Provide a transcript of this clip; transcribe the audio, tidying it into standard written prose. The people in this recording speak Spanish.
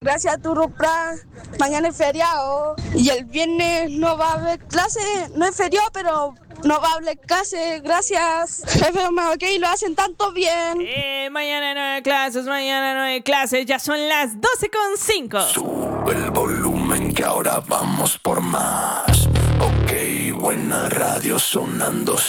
Gracias, Turupra. Mañana es feriado y el viernes no va a haber clase. No es feriado, pero no va a haber clase. Gracias. Ok, lo hacen tanto bien. Mañana no hay clases. Ya son las 12:05. Sube el volumen que ahora vamos por más. Ok, buena radio sonando.